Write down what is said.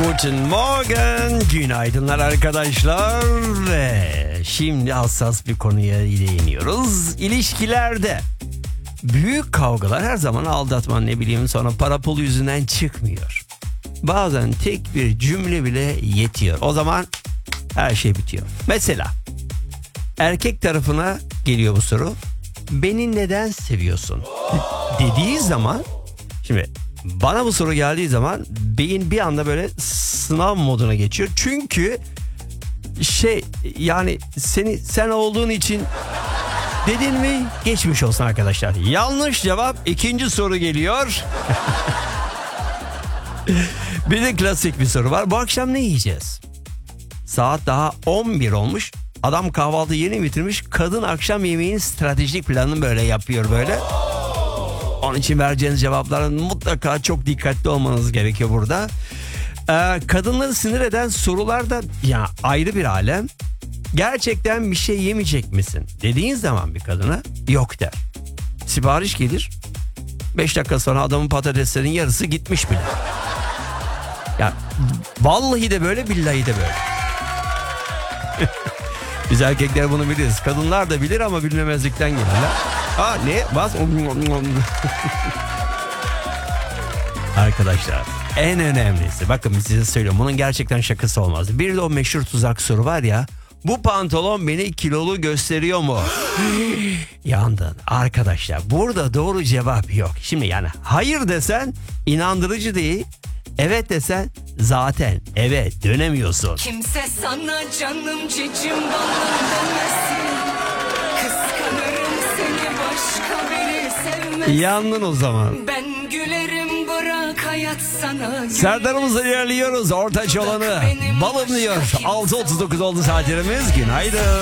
Guten Morgen, günaydınlar arkadaşlar. Ve şimdi hassas bir konuya değiniyoruz. İlişkilerde büyük kavgalar her zaman aldatma, ne bileyim, sonra para pul yüzünden çıkmıyor. Bazen tek bir cümle bile yetiyor. O zaman her şey bitiyor. Mesela erkek tarafına geliyor bu soru. Beni neden seviyorsun dediği zaman, şimdi bana bu soru geldiği zaman beyin bir anda böyle sınav moduna geçiyor. Çünkü yani sen olduğun için dedin mi geçmiş olsun arkadaşlar. Yanlış cevap. İkinci soru geliyor. Bir de klasik bir soru var. Bu akşam ne yiyeceğiz? Saat daha 11 olmuş. Adam kahvaltı yeni bitirmiş. Kadın akşam yemeğinin stratejik planını böyle yapıyor böyle. Onun için vereceğiniz cevapların mutlaka çok dikkatli olmanız gerekiyor burada. Kadınları sinir eden sorular da ya ayrı bir alem. Gerçekten bir şey yemeyecek misin dediğin zaman bir kadına yok der. Sipariş gelir. 5 dakika sonra adamın patateslerin yarısı gitmiş bile. Ya vallahi de böyle, billahi de böyle. Biz erkekler bunu biliriz. Kadınlar da bilir ama bilmemezlikten gelirler. Ne? Bas. Arkadaşlar en önemlisi, bakın size söylüyorum, bunun gerçekten şakası olmaz. Bir de o meşhur tuzak soru var ya. Bu pantolon beni kilolu gösteriyor mu? Yandın. Arkadaşlar burada doğru cevap yok. Şimdi yani hayır desen inandırıcı değil. Evet desen zaten evet dönemiyorsun. Kimse sana canım cicim balım demesin. Kıskanırım seni, başka biri sevmez. Yandın o zaman. Ben gülerim, bırak hayat sana. Serdar'ımızla ilerliyoruz. Ortaç olanı balım diyor. 6.39 oldu saatlerimiz. Günaydın.